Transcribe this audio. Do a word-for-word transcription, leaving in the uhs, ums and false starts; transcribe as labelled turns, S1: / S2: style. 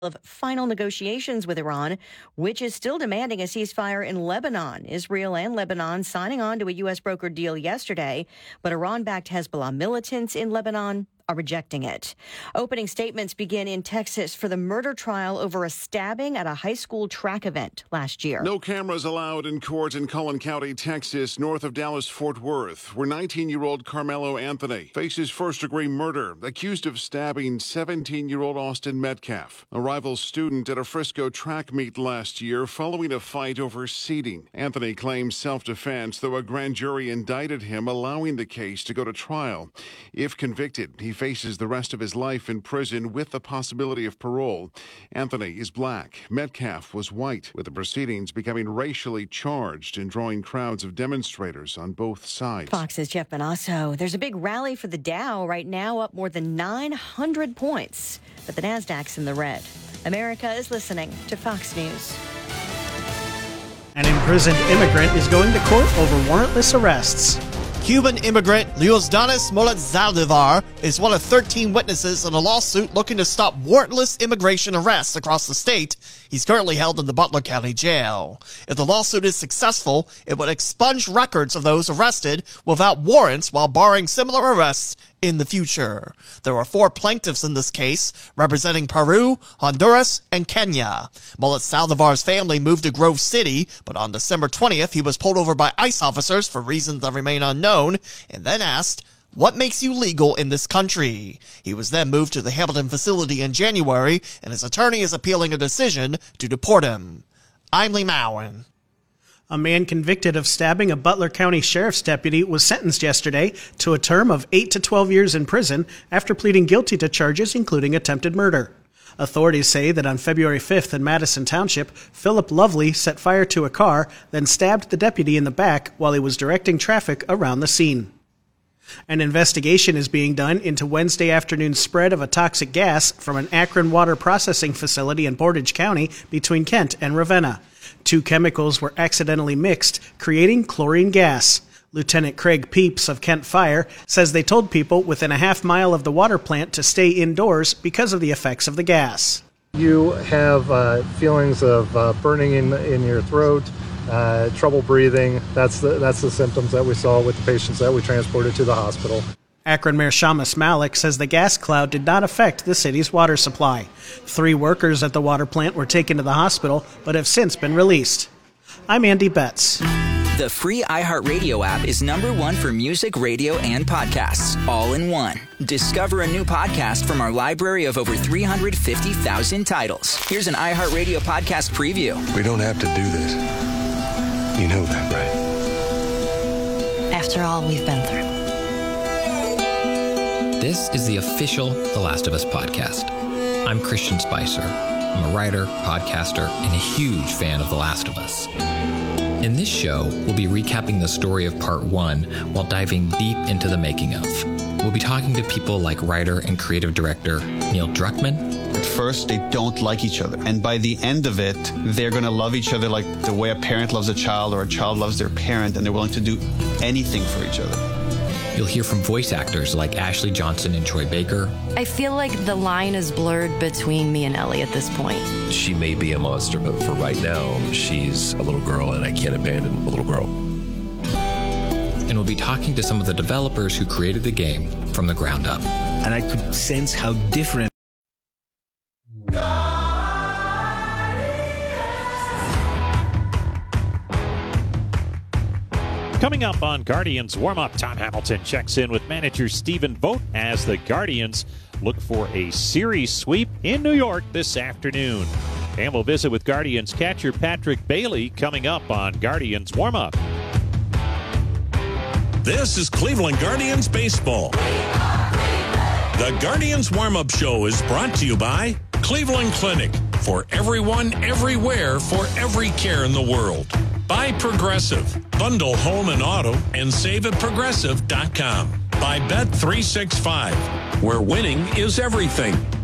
S1: of final negotiations with Iran, which is still demanding a ceasefire in Lebanon. Israel and Lebanon signing on to a U S brokered deal yesterday, but Iran-backed Hezbollah militants in Lebanon are rejecting it. Opening statements begin in Texas for the murder trial over a stabbing at a high school track event last year.
S2: No cameras allowed in court in Cullen County, Texas, north of Dallas-Fort Worth, where nineteen-year-old Carmelo Anthony faces first-degree murder, accused of stabbing seventeen-year-old Austin Metcalf, a rival student at a Frisco track meet last year following a fight over seating. Anthony claims self-defense, though a grand jury indicted him, allowing the case to go to trial. If convicted, he faces the rest of his life in prison with the possibility of parole. Anthony is black. Metcalf was white, with the proceedings becoming racially charged and drawing crowds of demonstrators on both sides.
S1: Fox's Jeff Manasso. There's a big rally for the Dow right now, up more than nine hundred points, but the Nasdaq's in the red. America is listening to Fox News.
S3: An imprisoned immigrant is going to court over warrantless arrests.
S4: Cuban immigrant Leosdanis Molet-Zaldivar is one of thirteen witnesses in a lawsuit looking to stop warrantless immigration arrests across the state. He's currently held in the Butler County Jail. If the lawsuit is successful, it would expunge records of those arrested without warrants while barring similar arrests in the future. There are four plaintiffs in this case, representing Peru, Honduras, and Kenya. Molet-Zaldivar's family moved to Grove City, but on December twentieth, he was pulled over by ICE officers for reasons that remain unknown, and then asked, "What makes you legal in this country?" He was then moved to the Hamilton facility in January, and his attorney is appealing a decision to deport him. I'm Lee Mowen.
S3: A man convicted of stabbing a Butler County Sheriff's deputy was sentenced yesterday to a term of eight to twelve years in prison after pleading guilty to charges including attempted murder. Authorities say that on February fifth in Madison Township, Philip Lovely set fire to a car, then stabbed the deputy in the back while he was directing traffic around the scene. An investigation is being done into Wednesday afternoon's spread of a toxic gas from an Akron water processing facility in Portage County between Kent and Ravenna. Two chemicals were accidentally mixed, creating chlorine gas. Lieutenant Craig Peeps of Kent Fire says they told people within a half mile of the water plant to stay indoors because of the effects of the gas.
S5: You have uh, feelings of uh, burning in in your throat, uh, trouble breathing. That's the that's the symptoms that we saw with the patients that we transported to the hospital.
S3: Akron Mayor Shamus Malik says the gas cloud did not affect the city's water supply. Three workers at the water plant were taken to the hospital, but have since been released. I'm Andy Betts.
S6: The free iHeartRadio app is number one for music, radio, and podcasts, all in one. Discover a new podcast from our library of over three hundred fifty thousand titles. Here's an iHeartRadio podcast preview.
S7: We don't have to do this. You know that, right?
S8: After all we've been through.
S9: This is the official The Last of Us podcast. I'm Christian Spicer. I'm a writer, podcaster, and a huge fan of The Last of Us. In this show, we'll be recapping the story of part one while diving deep into the making of. We'll be talking to people like writer and creative director Neil Druckmann.
S10: At first, they don't like each other. And by the end of it, they're going to love each other like the way a parent loves a child or a child loves their parent, and they're willing to do anything for each other.
S9: You'll hear from voice actors like Ashley Johnson and Troy Baker.
S8: I feel like the line is blurred between me and Ellie at this point.
S11: She may be a monster, but for right now, she's a little girl, and I can't abandon a little girl.
S9: And we'll be talking to some of the developers who created the game from the ground up.
S12: And I could sense how different.
S13: Coming up on Guardians warm-up, Tom Hamilton checks in with manager Stephen Vogt as the Guardians look for a series sweep in New York this afternoon. And we'll visit with Guardians catcher Patrick Bailey coming up on Guardians warm-up.
S14: This is Cleveland Guardians baseball. The Guardians warm-up show is brought to you by Cleveland Clinic. For everyone, everywhere, for every care in the world. By Progressive. Bundle home and auto and save at progressive dot com. By Bet three sixty-five, where winning is everything.